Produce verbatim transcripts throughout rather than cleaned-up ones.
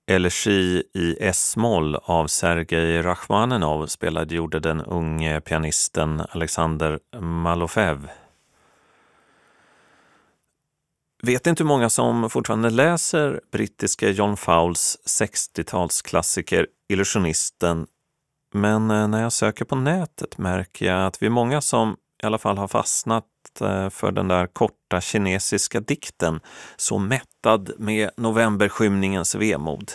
Elegi i S-moll av Sergej Rachmaninov spelade gjorde den unge pianisten Alexander Malofev. Vet inte hur många som fortfarande läser brittiska John Fowles sextiotalsklassiker Illusionisten, men när jag söker på nätet märker jag att vi är många som i alla fall har fastnat för den där korta kinesiska dikten Så mättad med novemberskymningens vemod.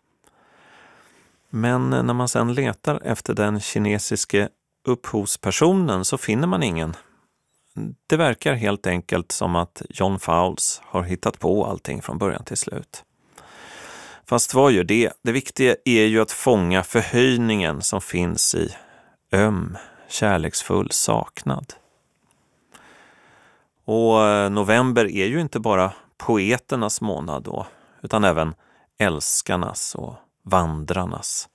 Men när man sedan letar efter den kinesiske upphovspersonen så finner man ingen. Det verkar helt enkelt som att John Fowles har hittat på allting från början till slut. Fast vad gör det? Det viktiga är ju att fånga förhöjningen som finns i öm, kärleksfull saknad. Och november är ju inte bara poeternas månad då, utan även älskarnas och vandrarnas.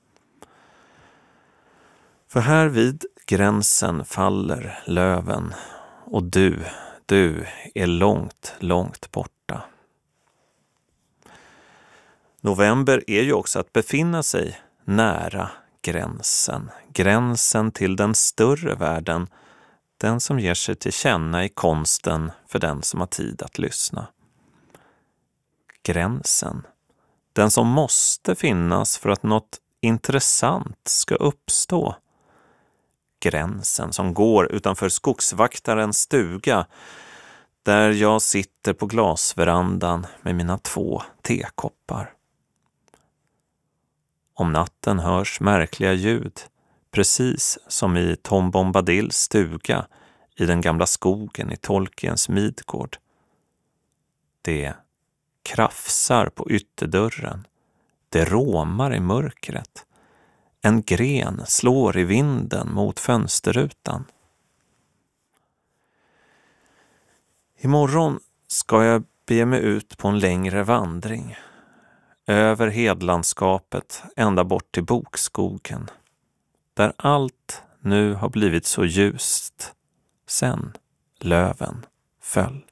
För här vid gränsen faller löven och du, du är långt, långt borta. November är ju också att befinna sig nära gränsen, gränsen till den större världen, den som ger sig till känna i konsten för den som har tid att lyssna. Gränsen, den som måste finnas för att något intressant ska uppstå. Gränsen som går utanför skogsvaktarens stuga, där jag sitter på glasverandan med mina två tekoppar. Om natten hörs märkliga ljud, precis som i Tom Bombadils stuga i den gamla skogen i Tolkiens Midgård. Det krafsar på ytterdörren, det råmar i mörkret. En gren slår i vinden mot fönsterrutan. Imorgon ska jag bege mig ut på en längre vandring. Över hedlandskapet ända bort till bokskogen. Där allt nu har blivit så ljust sen löven föll.